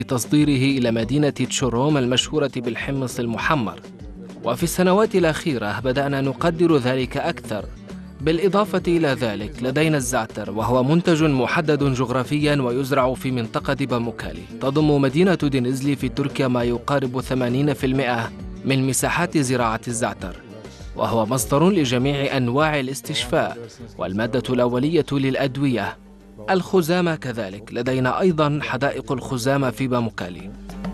تصديره إلى مدينة تشوروم المشهورة بالحمص المحمر. وفي السنوات الأخيرة بدأنا نقدر ذلك أكثر. بالإضافة إلى ذلك لدينا الزعتر، وهو منتج محدد جغرافيا ويزرع في منطقة باموكالي. تضم مدينة دينيزلي في تركيا ما يقارب 80% من مساحات زراعة الزعتر، وهو مصدر لجميع أنواع الاستشفاء والمادة الأولية للأدوية. الخزامة كذلك، لدينا أيضا حدائق الخزامة في باموكالي.